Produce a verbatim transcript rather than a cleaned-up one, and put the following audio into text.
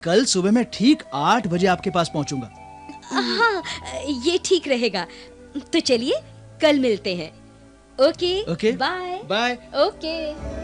कल सुबह मैं ठीक आठ बजे आपके पास पहुंचूंगा। हाँ, ये ठीक रहेगा। तो चलिए कल मिलते हैं। Okay okay bye. Bye. Okay.